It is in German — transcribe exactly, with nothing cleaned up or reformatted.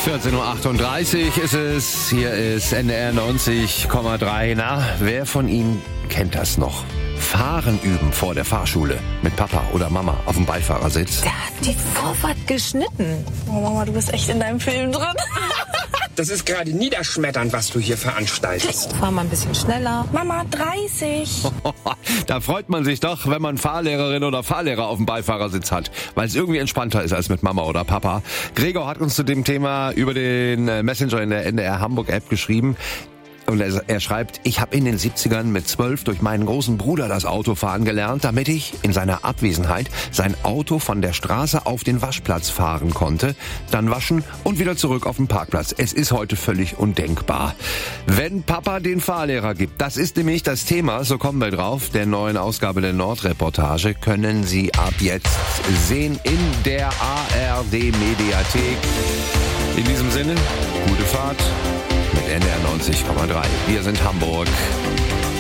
vierzehn Uhr achtunddreißig ist es. Hier ist N D R neunzig Komma drei. Na, wer von Ihnen kennt das noch? Fahren üben vor der Fahrschule mit Papa oder Mama auf dem Beifahrersitz. Der hat die Vorfahrt geschnitten. Oh Mama, du bist echt in deinem Film drin. Das ist gerade niederschmetternd, was du hier veranstaltest. Fahr mal ein bisschen schneller. Mama, dreißig. Da freut man sich doch, wenn man Fahrlehrerin oder Fahrlehrer auf dem Beifahrersitz hat, weil es irgendwie entspannter ist als mit Mama oder Papa. Gregor hat uns zu dem Thema über den Messenger in der N D R Hamburg App geschrieben. Und er, er schreibt, ich habe in den siebzigern mit zwölf durch meinen großen Bruder das Autofahren gelernt, damit ich in seiner Abwesenheit sein Auto von der Straße auf den Waschplatz fahren konnte, dann waschen und wieder zurück auf den Parkplatz. Es ist heute völlig undenkbar. Wenn Papa den Fahrlehrer gibt, das ist nämlich das Thema, so kommen wir drauf, der neuen Ausgabe der Nordreportage, können Sie ab jetzt sehen in der A R D-Mediathek. In diesem Sinne, gute Fahrt mit N D R neunzig Komma drei. Wir sind Hamburg.